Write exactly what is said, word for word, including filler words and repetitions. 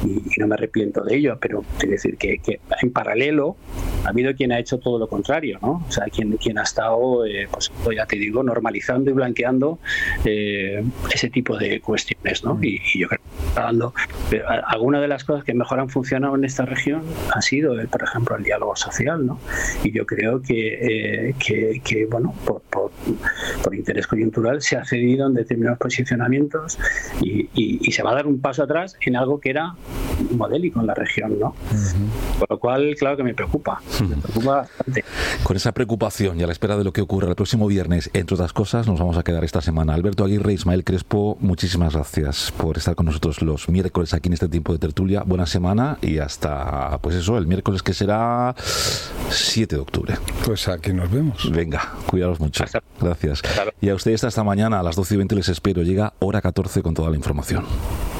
y, y no me arrepiento de ello, pero quiero decir que, que en paralelo ha habido quien ha hecho todo lo contrario, ¿no? O sea, quien, quien ha estado, eh, pues ya te digo, normalizando y blanqueando eh, ese tipo de cuestiones, ¿no? Y, y yo creo que está dando... Pero algunas de las cosas que mejor han funcionado en esta región ha sido, el, por ejemplo, el diálogo social, ¿no? Y yo creo que, eh, que, que bueno, por, por, por interés coyuntural se ha cedido en determinados posicionamientos y, y, y se va a dar un paso atrás en algo que era modélico en la región, ¿no? Uh-huh. Por lo cual, claro que me preocupa, uh-huh. me preocupa bastante. Con esa preocupación y a la espera de lo que ocurra el próximo viernes, entre otras cosas, nos vamos a quedar esta semana. Alberto Aguirre, Ismael Crespo, muchísimas gracias por estar con nosotros los miércoles aquí en este tiempo de tertulia. Buena semana y hasta, pues eso, el miércoles que será siete de octubre. Pues aquí nos vemos. Venga, cuidaros mucho. Gracias. Y a ustedes hasta mañana a las doce y veinte les espero. Llega hora catorce con toda la información.